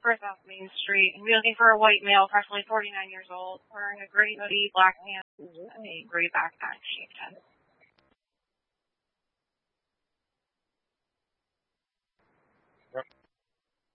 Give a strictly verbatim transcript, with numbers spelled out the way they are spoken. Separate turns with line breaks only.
for South Main Street and be looking for a white male, approximately forty-nine years old, wearing a gray hoodie, black pants, and a gray backpack, shaved head.